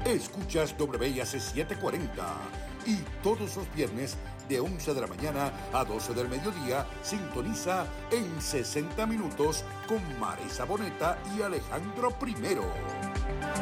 Escuchas WIAC 740 y todos los viernes de 11 de la mañana a 12 del mediodía sintoniza en 60 minutos con Marisa Boneta y Alejandro Primero.